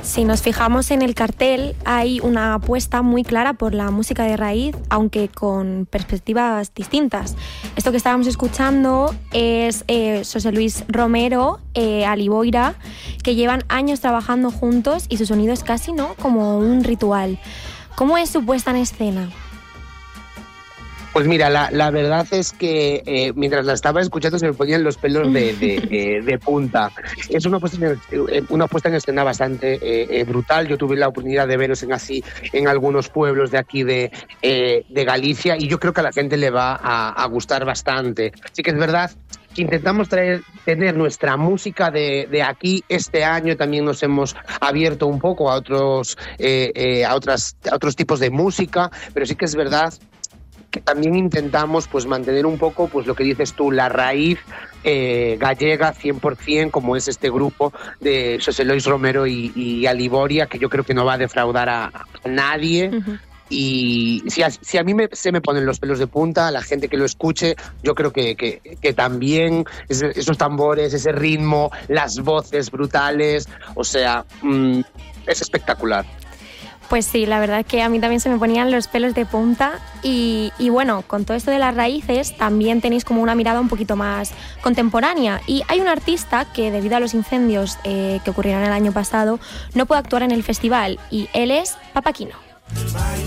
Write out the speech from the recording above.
Si nos fijamos en el cartel, hay una apuesta muy clara por la música de raíz, aunque con perspectivas distintas. Esto que estábamos escuchando es José Luis Romero, Aliboira, que llevan años trabajando juntos y su sonido es casi, ¿no?, como un ritual. ¿Cómo es su puesta en escena? Pues mira, la verdad es que mientras la estaba escuchando se me ponían los pelos de punta. Es una puesta en escena bastante brutal. Yo tuve la oportunidad de veros en algunos pueblos de aquí de Galicia y yo creo que a la gente le va a gustar bastante. Sí que es verdad que intentamos tener nuestra música de aquí. Este año también nos hemos abierto un poco a otros tipos de música, pero sí que es verdad que también intentamos pues mantener un poco pues lo que dices tú, la raíz gallega 100%, como es este grupo de José Luis Romero y Aliboria, que yo creo que no va a defraudar a nadie. Uh-huh. Y si a mí se me ponen los pelos de punta, a la gente que lo escuche, yo creo que también esos tambores, ese ritmo, las voces brutales, o sea, es espectacular. Pues sí, la verdad es que a mí también se me ponían los pelos de punta y bueno, con todo esto de las raíces también tenéis como una mirada un poquito más contemporánea y hay un artista que debido a los incendios que ocurrieron el año pasado no puede actuar en el festival y él es Papaquino.